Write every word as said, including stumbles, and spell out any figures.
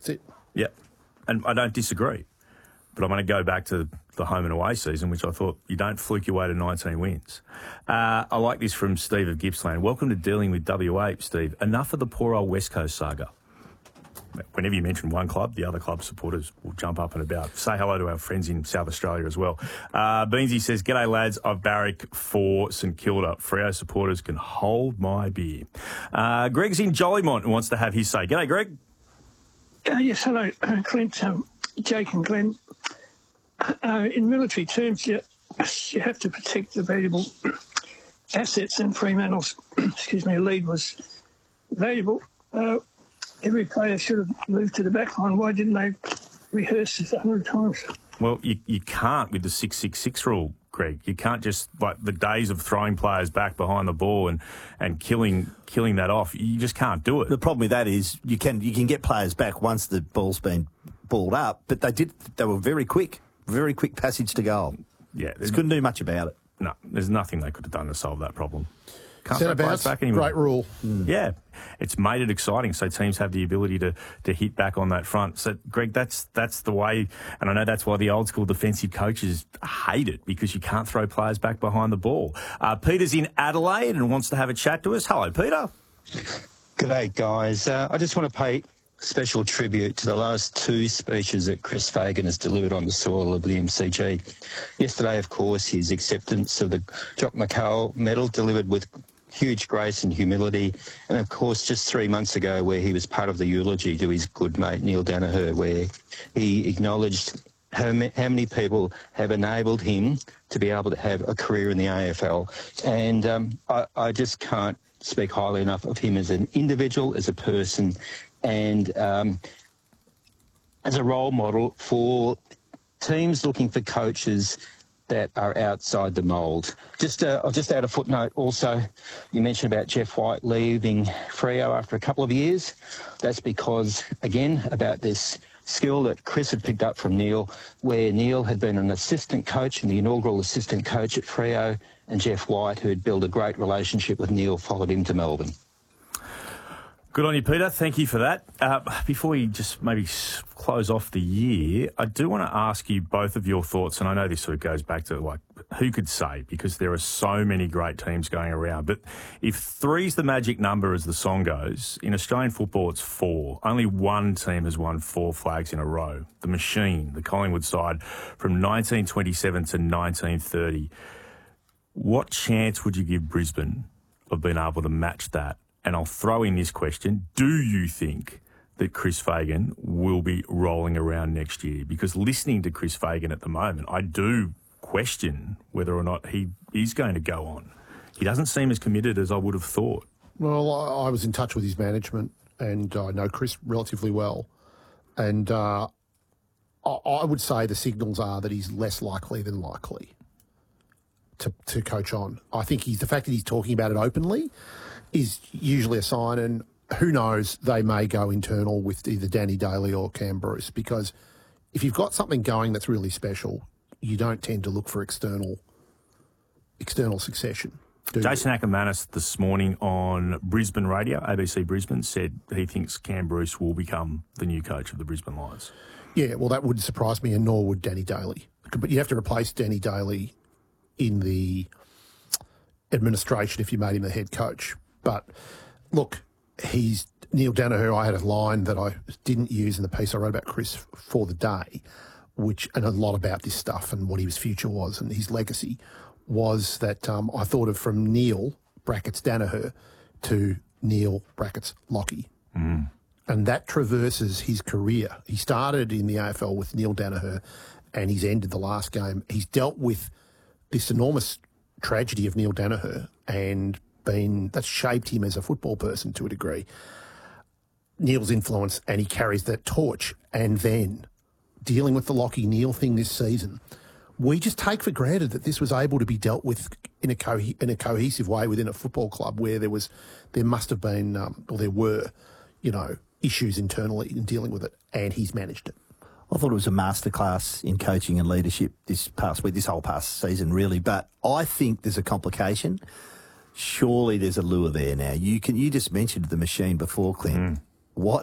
That's it. Yeah, and I don't disagree. But I'm going to go back to the home and away season, which I thought you don't fluke your way to nineteen wins. Uh, I like this from Steve of Gippsland. Welcome to Dealing with W A, Steve. Enough of the poor old West Coast saga. Whenever you mention one club, the other club supporters will jump up and about. Say hello to our friends in South Australia as well. Uh, Beansy says, G'day lads, I've barrack for St Kilda. Freo supporters can hold my beer. Uh, Greg's in Jollymont and wants to have his say. G'day, Greg. Uh, yes, hello, uh, Clint, um, Jake and Glenn. Uh, in military terms, you, you have to protect the valuable assets, and Fremantle's excuse me, lead was valuable. Uh, every player should have moved to the back line. Why didn't they rehearse this a hundred times? Well, you, you can't with the six six six rule, Greg. You can't just, like, the days of throwing players back behind the ball and, and killing killing that off, you just can't do it. The problem with that is you can you can get players back once the ball's been balled up, but they did they were very quick. Very quick passage to goal. Yeah, they couldn't do much about it. No, there's nothing they could have done to solve that problem. Can't Centre bounce, back anymore. great rule. Mm. Yeah, it's made it exciting, so teams have the ability to to hit back on that front. So, Greg, that's that's the way, and I know that's why the old school defensive coaches hate it, because you can't throw players back behind the ball. Uh, Peter's in Adelaide and wants to have a chat to us. Hello, Peter. G'day, guys. Uh, I just want to pay special tribute to the last two speeches that Chris Fagan has delivered on the soil of the M C G. Yesterday, of course, his acceptance of the Jock McHale medal, delivered with huge grace and humility. And, of course, just three months ago, where he was part of the eulogy to his good mate Neil Danaher, where he acknowledged how many people have enabled him to be able to have a career in the A F L. And um, I, I just can't speak highly enough of him as an individual, as a person, and um, as a role model for teams looking for coaches that are outside the mould. Just, uh, I'll just add a footnote also. You mentioned about Jeff White leaving Freo after a couple of years. That's because, again, about this skill that Chris had picked up from Neil, where Neil had been an assistant coach and the inaugural assistant coach at Freo, and Jeff White, who had built a great relationship with Neil, followed him to Melbourne. Good on you, Peter. Thank you for that. Uh, before we just maybe close off the year, I do want to ask you both of your thoughts, and I know this sort of goes back to, like, who could say, because there are so many great teams going around. But if three's the magic number, as the song goes, in Australian football it's four. Only one team has won four flags in a row. The Machine, the Collingwood side, from nineteen twenty-seven to nineteen thirty. What chance would you give Brisbane of being able to match that? And I'll throw in this question. Do you think that Chris Fagan will be rolling around next year? Because listening to Chris Fagan at the moment, I do question whether or not he is going to go on. He doesn't seem as committed as I would have thought. Well, I, I was in touch with his management, and I know Chris relatively well. And uh, I, I would say the signals are that he's less likely than likely to, to coach on. I think he's the fact that he's talking about it openly is usually a sign, and who knows, they may go internal with either Danny Daly or Cam Bruce, because if you've got something going that's really special, you don't tend to look for external external succession. Jason Ackermanis this morning on Brisbane Radio, A B C Brisbane, said he thinks Cam Bruce will become the new coach of the Brisbane Lions. Yeah, well, that wouldn't surprise me, and nor would Danny Daly. But you have to replace Danny Daly in the administration if you made him the head coach. But look, he's Neil Danaher. I had a line that I didn't use in the piece I wrote about Chris for the day, which, and a lot about this stuff and what his future was and his legacy, was that um, I thought of from Neil, brackets Danaher, to Neil, brackets Lockie. Mm. And that traverses his career. He started in the A F L with Neil Danaher, and he's ended the last game. He's dealt with this enormous tragedy of Neil Danaher, and been that's shaped him as a football person to a degree. Neil's influence, and he carries that torch. And then dealing with the Lockie Neil thing this season, we just take for granted that this was able to be dealt with in a co- in a cohesive way within a football club, where there was there must have been um, or there were, you know, issues internally in dealing with it, and he's managed it. I thought it was a masterclass in coaching and leadership this past week, this whole past season, really. But I think there's a complication. Surely there's a lure there now. You can. You just mentioned the Machine before, Clint. Mm. What